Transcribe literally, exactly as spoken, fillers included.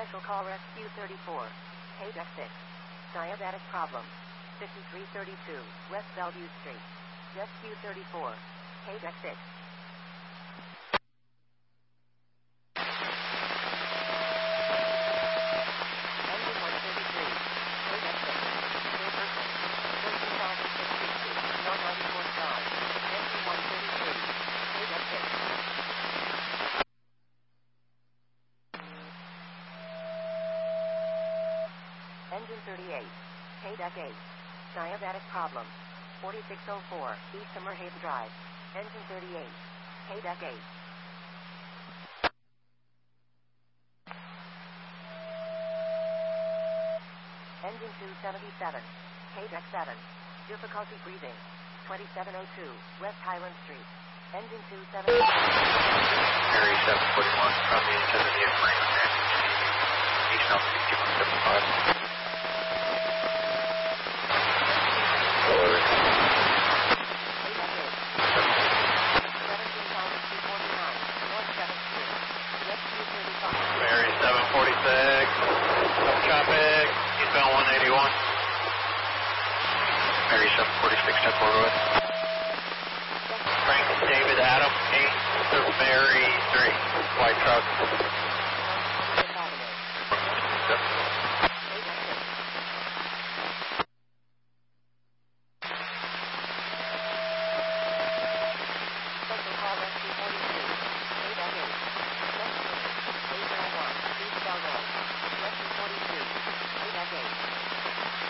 Special Call Rescue thirty-four. K deck six. Diabetic problem. fifty-three thirty-two, West Bellevue Street. Rescue thirty-four. K deck six. Engine one thirty-three. K deck six. Clear person. thirteen thousand six hundred sixty. No ninety-four stars. Engine one thirty-three. K deck six. Engine thirty-eight. K deck eight. Diabetic problem. forty-six oh four, East Summerhaven Drive. Engine thirty-eight. K deck eight. Engine two seventy-seven. K deck seven. Difficulty breathing. twenty-seven oh two, West Highland Street. Engine two seventy-seven. Mary seven forty-one from the intended the Marine Command. East altitude two one seven five. Mary seven forty-six, up traffic, eastbound one eighty-one. Mary seven forty-six, ten four, go ahead. Frank David Adam, eight to Mary three, white truck.